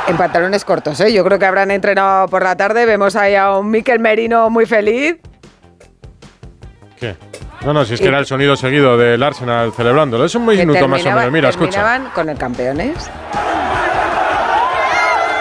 En pantalones cortos, ¿eh? Yo creo que habrán entrenado por la tarde. Vemos ahí a un Mikel Merino muy feliz. ¿Qué? No, si es que era el sonido seguido del Arsenal celebrándolo. Es un minuto más o menos. Mira, escucha. Terminaban con el campeones.